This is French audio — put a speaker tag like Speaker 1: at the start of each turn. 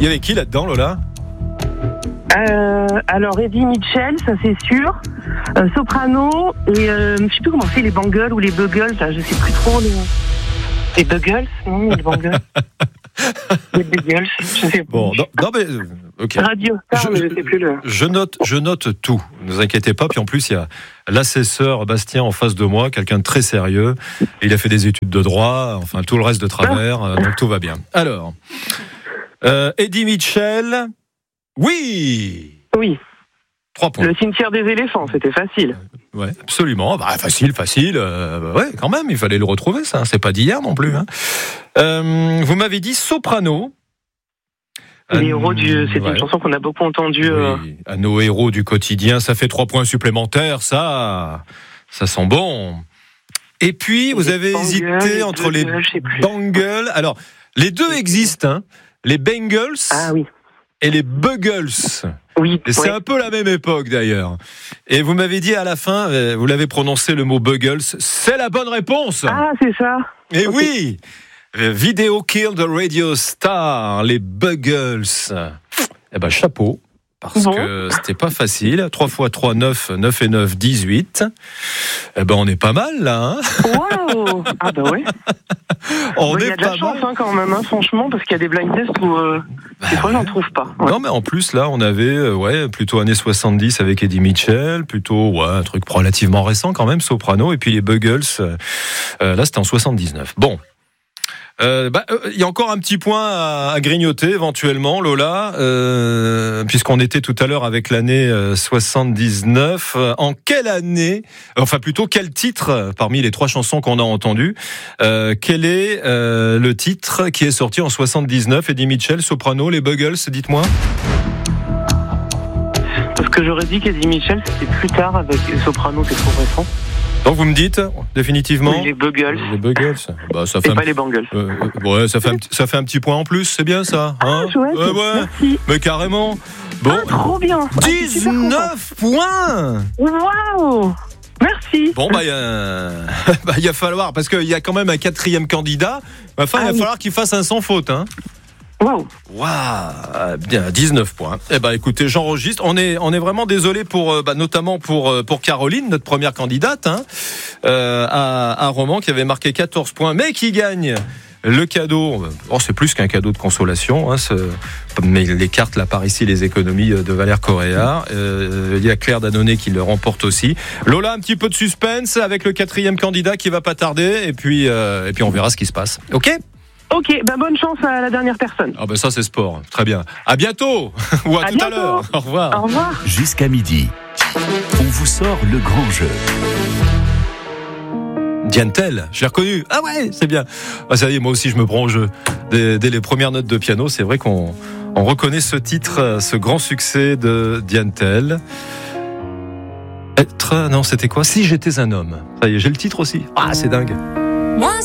Speaker 1: Il y avait qui là-dedans, Lola ?
Speaker 2: Alors Eddie Mitchell, ça c'est sûr. Soprano et je sais plus comment c'est, les Bangles ou les Buggles, là, je sais plus trop. Les Buggles, non, les Bangles. Les Buggles, je sais plus.
Speaker 1: Bon, non mais ok.
Speaker 2: Radio Star, mais je sais plus le.
Speaker 1: Je note tout. Ne vous inquiétez pas. Puis en plus, il y a l'assesseur Bastien en face de moi, quelqu'un de très sérieux. Il a fait des études de droit, enfin tout le reste de travers, donc tout va bien. Alors, Eddie Mitchell, oui. 3 points.
Speaker 2: Le cimetière des éléphants, c'était facile.
Speaker 1: Ouais, absolument. Bah, facile. Ouais, quand même, il fallait le retrouver, ça. C'est pas d'hier non plus. Hein. Vous m'avez dit Soprano.
Speaker 2: Les héros c'est une chanson qu'on a beaucoup entendue.
Speaker 1: Oui, à nos héros du quotidien, ça fait 3 points supplémentaires, ça sent bon. Et puis, vous avez hésité entre les Bangles. Alors, les deux existent, hein. Les Bangles et les Buggles.
Speaker 2: Oui.
Speaker 1: Et c'est un peu la même époque d'ailleurs. Et vous m'avez dit à la fin, vous l'avez prononcé le mot Buggles, c'est la bonne réponse.
Speaker 2: Ah, c'est ça.
Speaker 1: Et oui, Video Kill the Radio Star, les Buggles. Eh ben chapeau, parce que c'était pas facile. 3 x 3, 9, 9 et 9, 18. Eh ben on est pas mal là. Hein.
Speaker 2: Waouh. Ah bah ouais. Il y a de la chance quand même, hein, franchement, parce qu'il y a des blind tests où des fois j'en trouve pas. Ouais.
Speaker 1: Non mais en plus là on avait plutôt années 70 avec Eddie Mitchell, plutôt un truc relativement récent quand même, Soprano, et puis les Buggles, là c'était en 79. Bon. Il y a encore un petit point à grignoter éventuellement, Lola, puisqu'on était tout à l'heure avec l'année 79. En quelle année, enfin plutôt quel titre parmi les 3 chansons qu'on a entendues, quel est le titre qui est sorti en 79? Eddie Mitchell, Soprano, les Buggles, dites-moi.
Speaker 2: Parce que j'aurais dit qu'Eddie Mitchell c'était plus tard, avec Soprano c'est trop récent.
Speaker 1: Donc vous me dites définitivement
Speaker 2: les Buggles.
Speaker 1: Les Buggles. Bah, ça fait
Speaker 2: pas les Bangles.
Speaker 1: Ouais, ça fait un petit point en plus, c'est bien ça. Hein,
Speaker 2: chouette, merci.
Speaker 1: Mais carrément. Bon.
Speaker 2: Trop bien.
Speaker 1: 19 points.
Speaker 2: Waouh. Merci.
Speaker 1: Bon il va falloir, parce qu'il y a quand même un 4e candidat. Il va falloir qu'il fasse un sans faute, hein.
Speaker 2: Waouh,
Speaker 1: bien, 19 points. Eh ben, écoutez, j'enregistre. On est vraiment désolé notamment pour Caroline, notre première candidate, hein, à Romans, qui avait marqué 14 points, mais qui gagne le cadeau. C'est plus qu'un cadeau de consolation, hein, mais les cartes là par ici, les économies de Valère Correa. Il y a Claire Dannonnet qui le remporte aussi. Lola, un petit peu de suspense avec le 4e candidat qui va pas tarder, et puis on verra ce qui se passe. Ok,
Speaker 2: bonne chance à la dernière personne.
Speaker 1: Ah ça c'est sport, très bien. À bientôt ou à tout
Speaker 2: bientôt.
Speaker 1: À l'heure. Au revoir.
Speaker 2: Au revoir.
Speaker 3: Jusqu'à midi, on vous sort le grand jeu.
Speaker 1: Diane Tell, je l'ai reconnu. Ah ouais, c'est bien. Ça y est, moi aussi je me prends au jeu. Dès les premières notes de piano, c'est vrai qu'on reconnaît ce titre, ce grand succès de Diane Tell. Non, c'était quoi ? Si j'étais un homme. Ça y est, j'ai le titre aussi. Ah, c'est dingue.